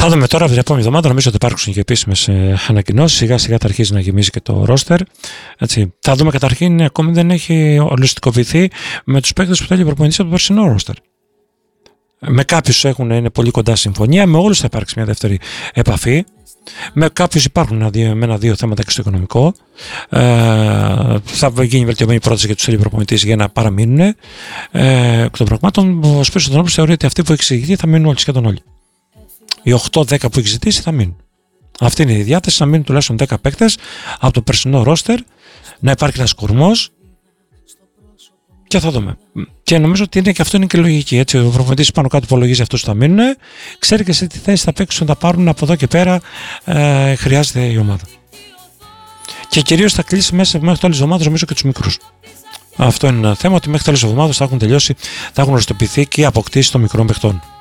Θα δούμε τώρα από την επόμενη εβδομάδα. Νομίζω ότι υπάρξουν και επίσημες ανακοινώσεις. Σιγά σιγά θα αρχίσει να γεμίζει και το ρόστερ. Έτσι. Θα δούμε καταρχήν, ακόμη δεν έχει ολιστικοποιηθεί με τους παίκτες που θέλει ο προπονητής από το περσινό ρόστερ. Με κάποιους είναι πολύ κοντά συμφωνία, με όλους θα υπάρξει μια δεύτερη επαφή. Με κάποιους υπάρχουν ένα-δύο θέματα και στο οικονομικό. Θα γίνει βελτιωμένη πρόταση για τους θέλει προπονητής για να παραμείνουν. Εκ των πραγμάτων, ο Σπύρος Ανδρονόπουλος θεωρεί ότι αυτοί που έχει εξηγηθεί θα μείνουν όλοι, σχεδόν όλοι. Οι 8-10 που έχει ζητήσει θα μείνουν. Αυτή είναι η διάθεση, να μείνουν τουλάχιστον 10 παίκτες από το περσινό ρόστερ, να υπάρχει ένας κορμός και θα δούμε. Και νομίζω ότι και αυτό είναι και λογική. Έτσι. Ο προπονητής πάνω κάτω υπολογίζει αυτούς που θα μείνουν, ξέρει και σε τι θέση θα παίξουν, θα πάρουν από εδώ και πέρα, χρειάζεται η ομάδα. Και κυρίως θα κλείσει μέσα μέχρι τέλος της εβδομάδας, νομίζω, και τους μικρούς. Αυτό είναι ένα θέμα, ότι μέχρι τέλος της εβδομάδας θα έχουν τελειώσει, θα έχουν οριστοποιηθεί και οι αποκτήσεις των μικρών παιχτών.